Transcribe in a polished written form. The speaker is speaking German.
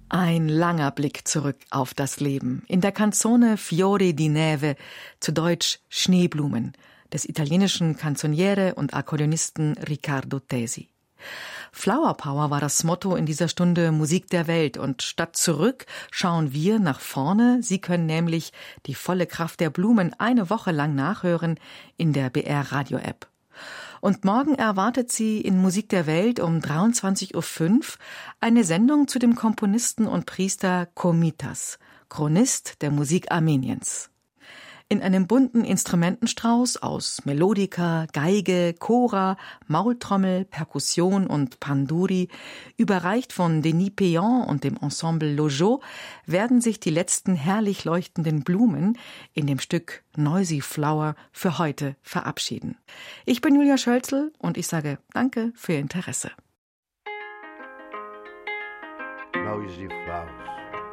Ein langer Blick zurück auf das Leben. In der Canzone Fiori di Neve, zu Deutsch Schneeblumen, des italienischen Canzoniere und Akkordeonisten Riccardo Tesi. Flower Power war das Motto in dieser Stunde Musik der Welt, und statt zurück schauen wir nach vorne. Sie können nämlich die volle Kraft der Blumen eine Woche lang nachhören in der BR Radio App. Und morgen erwartet Sie in Musik der Welt um 23.05 Uhr eine Sendung zu dem Komponisten und Priester Komitas, Chronist der Musik Armeniens. In einem bunten Instrumentenstrauß aus Melodika, Geige, Chora, Maultrommel, Perkussion und Panduri, überreicht von Denis Péan und dem Ensemble Lojo, werden sich die letzten herrlich leuchtenden Blumen in dem Stück Noisy Flower für heute verabschieden. Ich bin Julia Schölzel und ich sage Danke für Ihr Interesse. Noisy Flowers.